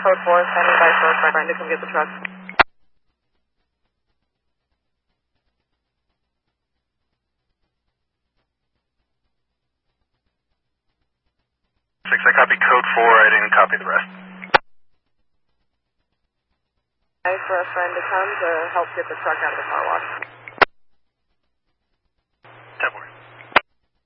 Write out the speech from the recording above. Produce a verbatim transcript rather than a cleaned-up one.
code four, standing by for a friend to come get the truck. Six, I copy code four, I didn't copy the rest. For a friend to come to help get the truck out of the car wash.